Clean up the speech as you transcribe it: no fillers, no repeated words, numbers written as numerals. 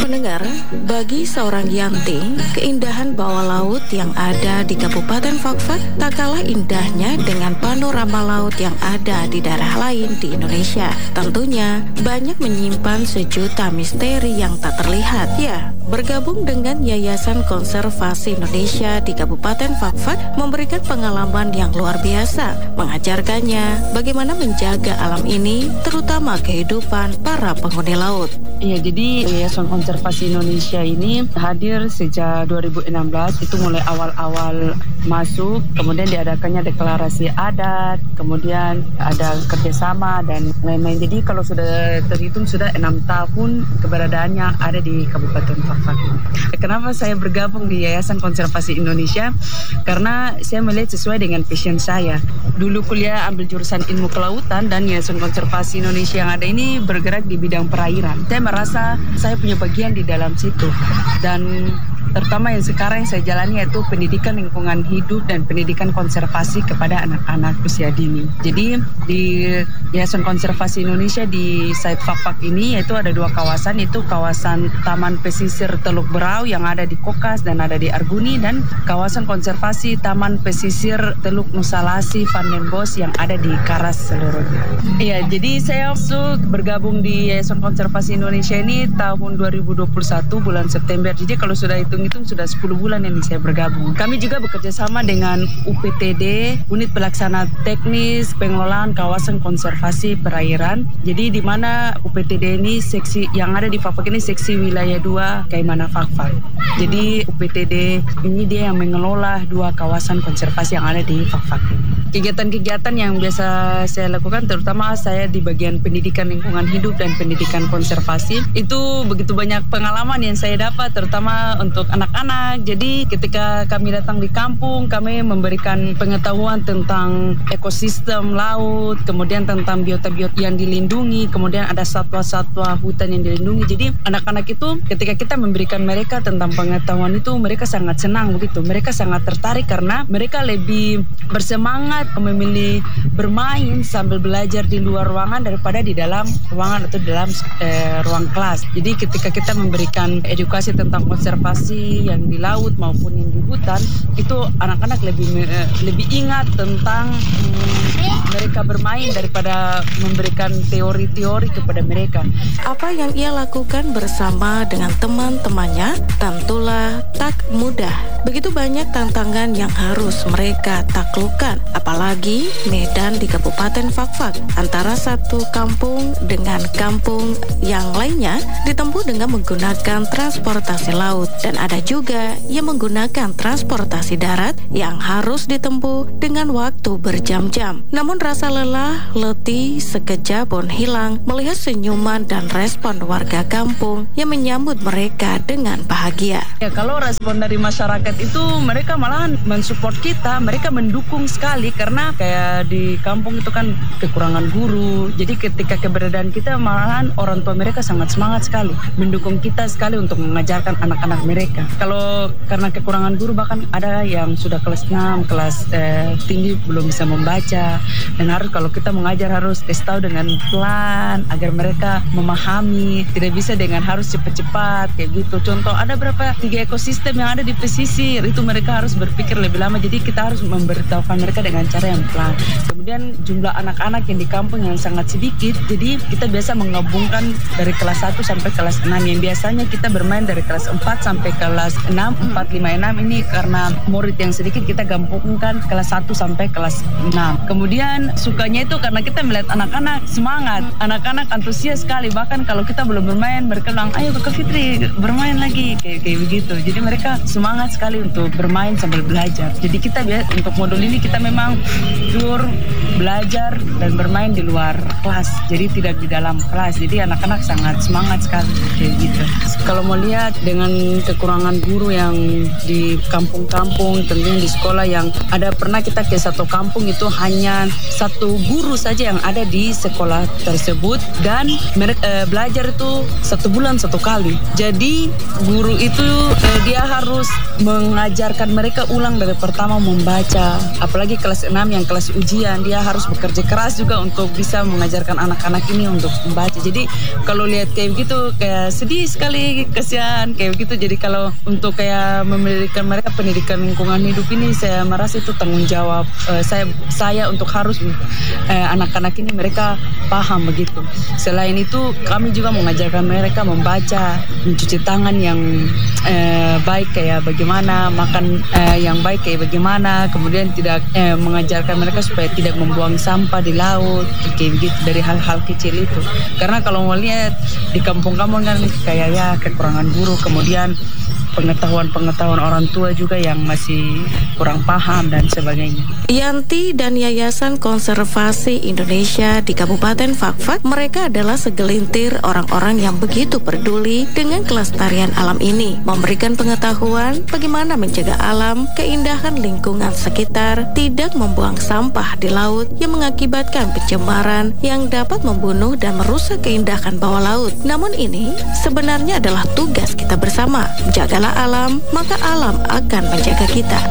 Pendengar, bagi seorang Yanti, keindahan bawah laut yang ada di Kabupaten Fakfak tak kalah indahnya dengan panorama laut yang ada di daerah lain di Indonesia. Tentunya, banyak menyimpan sejuta misteri yang tak terlihat. Ya, bergabung dengan Yayasan Konservasi Indonesia di Kabupaten Fakfak memberikan pengalaman yang luar biasa, mengajarkannya bagaimana menjaga alam ini, terutama kehidupan para penghuni laut. Iya, jadi Yayasan Konservasi Indonesia ini hadir sejak 2016, itu mulai awal-awal masuk, kemudian diadakannya deklarasi adat, kemudian ada kerjasama dan lain-lain. Jadi kalau sudah terhitung sudah 6 tahun keberadaannya ada di Kabupaten Fakfak. Kenapa saya bergabung di Yayasan Konservasi Indonesia? Karena saya melihat sesuai dengan passion saya. Dulu kuliah ambil jurusan ilmu kelautan dan Yayasan Konservasi Indonesia yang ada ini bergerak di bidang perairan. Saya merasa saya punya bagian di dalam situ, dan terutama yang sekarang saya jalani yaitu pendidikan lingkungan hidup dan pendidikan konservasi kepada anak-anak usia dini. Jadi di Yayasan Konservasi Indonesia di site Fakfak ini yaitu ada 2 kawasan, itu kawasan Taman Pesisir Teluk Berau yang ada di Kokas dan ada di Arguni, dan kawasan konservasi Taman Pesisir Teluk Nusalasi Van den Bosch yang ada di Karas seluruhnya. Iya, jadi saya masuk bergabung di Yayasan Konservasi Indonesia ini tahun 2021 bulan September. Jadi kalau sudah hitung-hitung sudah 10 bulan ini saya bergabung. Kami juga bekerja sama dengan UPTD, Unit Pelaksana Teknis Pengelolaan Kawasan Konservasi Perairan. Jadi di mana UPTD ini seksi yang ada di Fakfak ini seksi wilayah 2 Kaimana Fakfak. Jadi UPTD ini dia yang mengelola 2 kawasan konservasi yang ada di Fakfak. Kegiatan-kegiatan yang biasa saya lakukan, terutama saya di bagian pendidikan lingkungan hidup dan pendidikan konservasi, itu begitu banyak pengalaman yang saya dapat, terutama untuk anak-anak. Jadi ketika kami datang di kampung, kami memberikan pengetahuan tentang ekosistem laut, kemudian tentang biota-biota yang dilindungi, kemudian ada satwa-satwa hutan yang dilindungi. Jadi anak-anak itu ketika kita memberikan mereka tentang pengetahuan itu, mereka sangat senang begitu. Mereka sangat tertarik karena mereka lebih bersemangat memilih bermain sambil belajar di luar ruangan daripada di dalam ruangan atau di dalam ruang kelas. Jadi ketika kita memberikan edukasi tentang konservasi yang di laut maupun yang di hutan, itu anak-anak lebih ingat tentang mereka bermain daripada memberikan teori-teori kepada mereka. Apa yang ia lakukan bersama dengan teman-temannya tentulah tak mudah. Begitu banyak tantangan yang harus mereka taklukkan, apalagi medan di Kabupaten Fakfak antara satu kampung dengan kampung yang lainnya ditempuh dengan menggunakan transportasi laut, dan ada juga yang menggunakan transportasi darat yang harus ditempuh dengan waktu berjam-jam. Namun rasa lelah, letih sekejap pun hilang melihat senyuman dan respon warga kampung yang menyambut mereka dengan bahagia. Ya, kalau respon dari masyarakat itu mereka malahan mensupport kita, mereka mendukung sekali karena kayak di kampung itu kan kekurangan guru. Jadi ketika keberadaan kita malahan orang tua mereka sangat semangat sekali, mendukung kita sekali untuk mengajarkan anak-anak mereka. Kalau karena kekurangan guru bahkan ada yang sudah kelas 6, kelas tinggi belum bisa membaca, dan harus kalau kita mengajar harus kasih tahu dengan pelan agar mereka memahami, tidak bisa dengan harus cepat-cepat kayak gitu. Contoh ada berapa 3 ekosistem yang ada di pesisir, itu mereka harus berpikir lebih lama, jadi kita harus memberitahukan mereka dengan cara yang pelan. Kemudian jumlah anak-anak yang di kampung yang sangat sedikit, jadi kita biasa menggabungkan dari kelas 1 sampai kelas 6, yang biasanya kita bermain dari kelas 4 sampai kelas 6, 4, 5, 6 ini karena murid yang sedikit kita gabungkan kelas 1 sampai kelas 6. Kemudian sukanya itu karena kita melihat anak-anak semangat, anak-anak antusias sekali, bahkan kalau kita belum bermain mereka bilang ayo Kak Fitri bermain lagi kayak begitu. Jadi mereka semangat sekali untuk bermain sambil belajar. Jadi kita untuk modul ini kita memang tur belajar dan bermain di luar kelas, jadi tidak di dalam kelas. Jadi anak-anak sangat semangat sekali kayak gitu. Kalau mau lihat dengan kekurangan guru yang di kampung-kampung, tentunya di sekolah yang ada, pernah kita ke satu kampung itu hanya 1 guru saja yang ada di sekolah tersebut, dan belajar itu 1 bulan 1 kali. Jadi guru itu dia harus mengajarkan mereka ulang dari pertama membaca, apalagi kelas kelas 6 yang kelas ujian, dia harus bekerja keras juga untuk bisa mengajarkan anak-anak ini untuk membaca. Jadi kalau lihat kayak begitu kayak sedih sekali, kasihan kayak begitu. Jadi kalau untuk kayak memberikan mereka pendidikan lingkungan hidup ini, saya merasa itu tanggung jawab saya untuk harus anak-anak ini mereka paham begitu. Selain itu kami juga mengajarkan mereka membaca, mencuci tangan yang baik kayak bagaimana, makan yang baik kayak bagaimana, kemudian tidak mengajarkan mereka supaya tidak membuang sampah di laut kayak begitu, dari hal-hal kecil itu. Karena kalau mau lihat di kampung-kampung kan kayak ya kekurangan guru, kemudian pengetahuan orang tua juga yang masih kurang paham dan sebagainya. Yanti dan Yayasan Konservasi Indonesia di Kabupaten Fakfak, mereka adalah segelintir orang-orang yang begitu peduli dengan kelestarian alam ini, memberikan pengetahuan bagaimana menjaga alam, keindahan lingkungan sekitar, tidak membuang sampah di laut yang mengakibatkan pencemaran yang dapat membunuh dan merusak keindahan bawah laut. Namun ini sebenarnya adalah tugas kita bersama. Jagalah alam, maka alam akan menjaga kita.